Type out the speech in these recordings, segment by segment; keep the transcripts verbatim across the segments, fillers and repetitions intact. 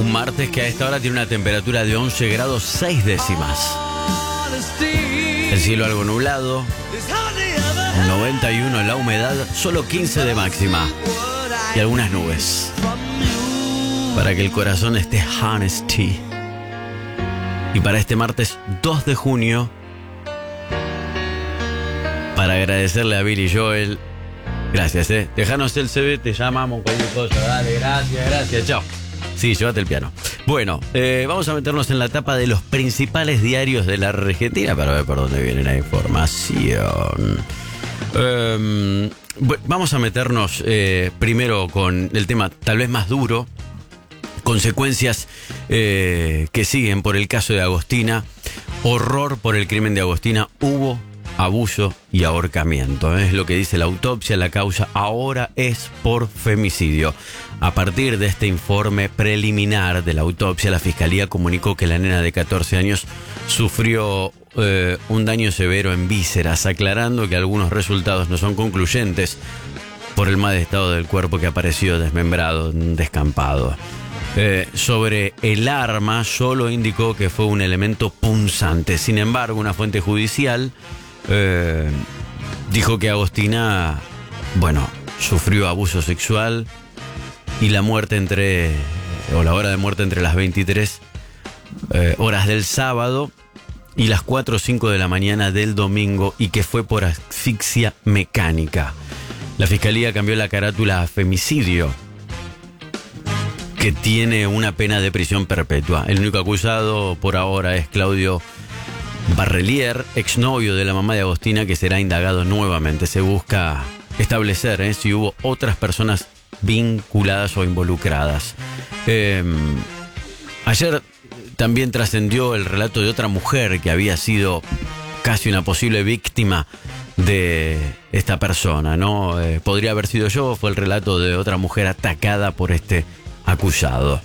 Un martes que a esta hora tiene una temperatura de once grados seis décimas. El cielo algo nublado. noventa y uno la humedad, solo quince de máxima. Y algunas nubes. Para que el corazón esté honesty. Y para este martes dos de junio, para agradecerle a Billy Joel. Gracias, eh. Dejanos el C V, te llamamos cualquier cosa. Dale, gracias, gracias, chao. Sí, llévate el piano. Bueno, eh, vamos a meternos en la tapa de los principales diarios de la Argentina para ver por dónde viene la información. Eh, vamos a meternos eh, primero con el tema tal vez más duro. Consecuencias eh, que siguen por el caso de Agostina. Horror por el crimen de Agostina. Hubo abuso y ahorcamiento. Es lo que dice la autopsia. La causa ahora es por femicidio. A partir de este informe preliminar de la autopsia, la Fiscalía comunicó que la nena de catorce años sufrió eh, un daño severo en vísceras, aclarando que algunos resultados no son concluyentes por el mal estado del cuerpo que apareció desmembrado, descampado. Eh, sobre el arma, solo indicó que fue un elemento punzante. Sin embargo, una fuente judicial eh, dijo que Agostina, bueno, sufrió abuso sexual y la muerte entre, o la hora de muerte entre las veintitrés eh, horas del sábado y las cuatro o cinco de la mañana del domingo, y que fue por asfixia mecánica. La Fiscalía cambió la carátula a femicidio, que tiene una pena de prisión perpetua. El único acusado por ahora es Claudio Barrelier, exnovio de la mamá de Agostina, que será indagado nuevamente. Se busca establecer eh, si hubo otras personas vinculadas o involucradas. Eh, ayer también trascendió el relato de otra mujer que había sido casi una posible víctima de esta persona, ¿no? Eh, podría haber sido yo. Fue el relato de otra mujer atacada por este acusado.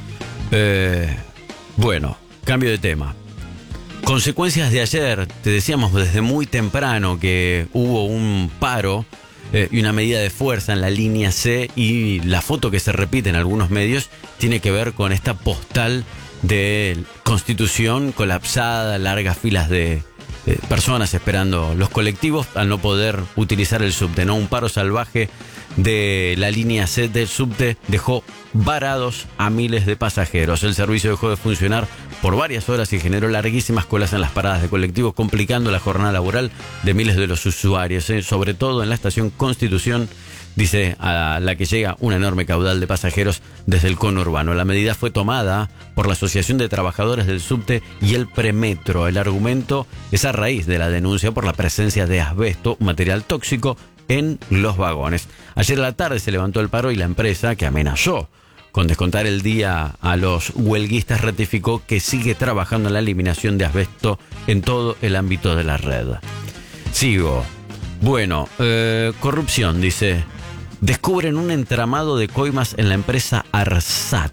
Eh, bueno, cambio de tema. Consecuencias de ayer. Te decíamos desde muy temprano que hubo un paro eh, y una medida de fuerza en la línea C, y la foto que se repite en algunos medios tiene que ver con esta postal de Constitución colapsada, largas filas de eh, personas esperando los colectivos al no poder utilizar el subte, ¿no? Un paro salvaje de la línea C del subte dejó varados a miles de pasajeros. El servicio dejó de funcionar por varias horas y generó larguísimas colas en las paradas de colectivos, complicando la jornada laboral de miles de los usuarios, ¿eh? Sobre todo en la estación Constitución, dice, a la que llega un enorme caudal de pasajeros desde el conurbano. La medida fue tomada por la Asociación de Trabajadores del Subte y el Premetro. El argumento es a raíz de la denuncia por la presencia de asbesto, material tóxico, en los vagones. Ayer a la tarde se levantó el paro y la empresa, que amenazó con descontar el día a los huelguistas, ratificó que sigue trabajando en la eliminación de asbesto en todo el ámbito de la red. Sigo. Bueno, eh, corrupción, dice. Descubren un entramado de coimas en la empresa Arsat.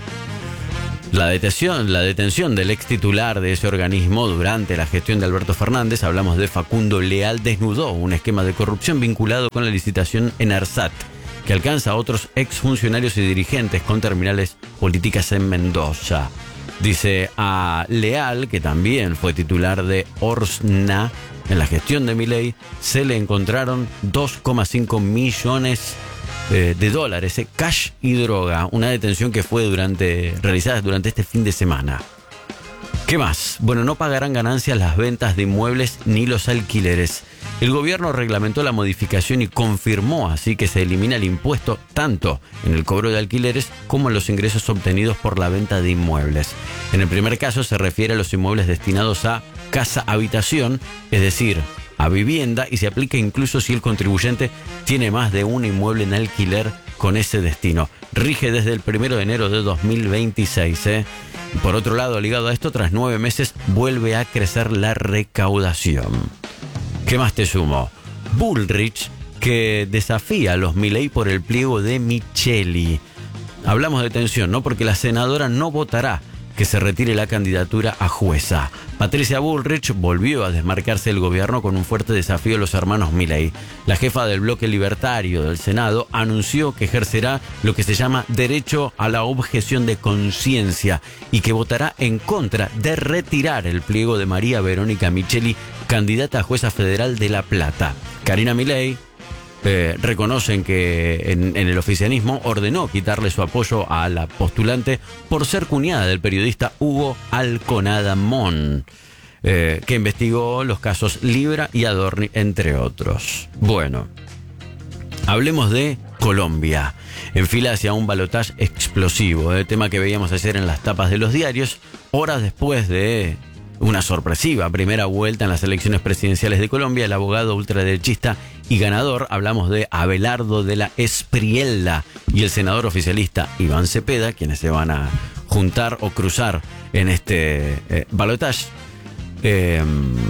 La detención, la detención del ex titular de ese organismo durante la gestión de Alberto Fernández, hablamos de Facundo Leal, desnudó un esquema de corrupción vinculado con la licitación en Arsat, que alcanza a otros exfuncionarios y dirigentes con terminales políticas en Mendoza. Dice a Leal, que también fue titular de Orsna en la gestión de Milei, se le encontraron dos coma cinco millones eh, de dólares, eh, cash y droga. Una detención que fue durante realizada durante este fin de semana. ¿Qué más? Bueno, no pagarán ganancias las ventas de inmuebles ni los alquileres. El gobierno reglamentó la modificación y confirmó así que se elimina el impuesto tanto en el cobro de alquileres como en los ingresos obtenidos por la venta de inmuebles. En el primer caso se refiere a los inmuebles destinados a casa-habitación, es decir, a vivienda, y se aplica incluso si el contribuyente tiene más de un inmueble en alquiler con ese destino. Rige desde el primero de enero de dos mil veintiséis. ¿eh? Por otro lado, ligado a esto, tras nueve meses vuelve a crecer la recaudación. ¿Qué más te sumo? Bullrich, que desafía a los Milei por el pliego de Micheli. Hablamos de tensión, ¿no? Porque la senadora no votará que que se retire la candidatura a jueza. Patricia Bullrich volvió a desmarcarse del gobierno con un fuerte desafío a los hermanos Milei. La jefa del bloque libertario del Senado anunció que ejercerá lo que se llama derecho a la objeción de conciencia y que votará en contra de retirar el pliego de María Verónica Micheli, candidata a jueza federal de La Plata. Karina Milei Eh, reconocen que en, en el oficialismo ordenó quitarle su apoyo a la postulante por ser cuñada del periodista Hugo Alconada Mon, eh, que investigó los casos Libra y Adorni, entre otros. Bueno, hablemos de Colombia. Enfila hacia un balotaje explosivo, eh, tema que veíamos ayer en las tapas de los diarios, horas después de una sorpresiva primera vuelta en las elecciones presidenciales de Colombia. El abogado ultraderechista y ganador, hablamos de Abelardo de la Espriella, y el senador oficialista Iván Cepeda, quienes se van a juntar o cruzar en este eh, balotaje. Eh,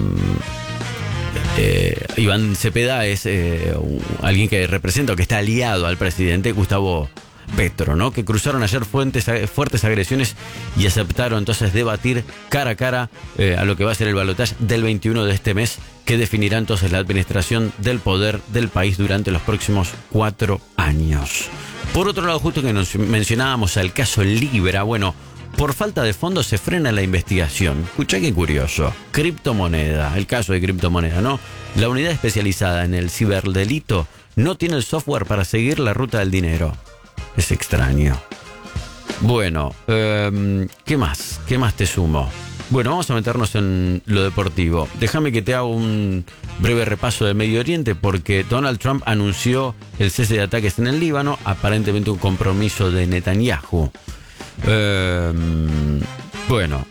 eh, Iván Cepeda es eh, alguien que representa o que está aliado al presidente Gustavo Petro, ¿no? Que cruzaron ayer fuentes, fuertes agresiones y aceptaron entonces debatir cara a cara eh, a lo que va a ser el balotaje del veintiuno de este mes, que definirá entonces la administración del poder del país durante los próximos cuatro años. Por otro lado, justo que nos mencionábamos el caso Libra, bueno, por falta de fondos se frena la investigación. Escuchá qué curioso. Criptomoneda, el caso de criptomoneda, ¿no? La unidad especializada en el ciberdelito no tiene el software para seguir la ruta del dinero. Es extraño. Bueno, eh, ¿qué más? ¿Qué más te sumo? Bueno, vamos a meternos en lo deportivo. Déjame que te haga un breve repaso del Medio Oriente, porque Donald Trump anunció el cese de ataques en el Líbano, aparentemente un compromiso de Netanyahu. Eh, bueno,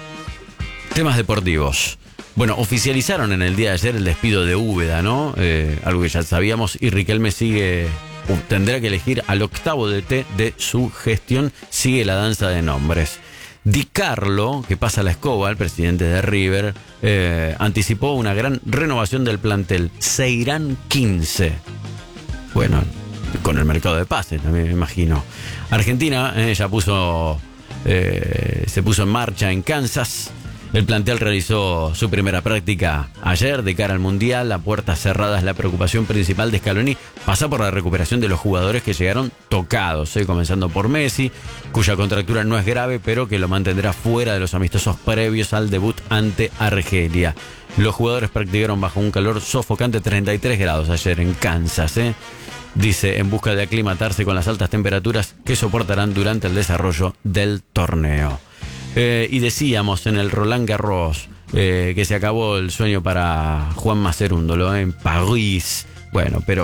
temas deportivos. Bueno, oficializaron en el día de ayer el despido de Úbeda, ¿no? Eh, algo que ya sabíamos, y Riquelme sigue... Uh, tendrá que elegir al octavo D T de su gestión. Sigue la danza de nombres. Di Carlo, que pasa la escoba, el presidente de River, eh, anticipó una gran renovación del plantel. Se irán quince. Bueno, con el mercado de pases también me imagino. Argentina eh, ya puso, eh, se puso en marcha en Kansas. El plantel realizó su primera práctica ayer de cara al Mundial. A puertas cerradas, la preocupación principal de Scaloni pasa por la recuperación de los jugadores que llegaron tocados, ¿eh? Comenzando por Messi, cuya contractura no es grave, pero que lo mantendrá fuera de los amistosos previos al debut ante Argelia. Los jugadores practicaron bajo un calor sofocante, treinta y tres grados ayer en Kansas, ¿eh? Dice, en busca de aclimatarse con las altas temperaturas que soportarán durante el desarrollo del torneo. Eh, y decíamos en el Roland Garros eh, que se acabó el sueño para Juan Macerúndolo en París. Bueno, pero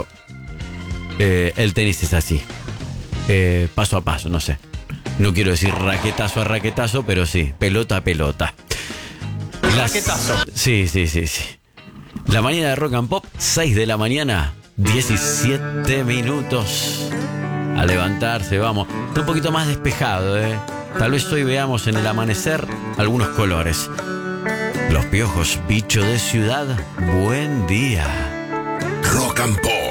eh, el tenis es así, eh, paso a paso, no sé. No quiero decir raquetazo a raquetazo, pero sí, pelota a pelota. Las... Raquetazo. Sí, sí, sí, sí. La mañana de Rock and Pop, seis de la mañana, diecisiete minutos. A levantarse, vamos. Está un poquito más despejado, ¿eh? Tal vez hoy veamos en el amanecer algunos colores. Los Piojos, bicho de ciudad, buen día. Rock and Pop.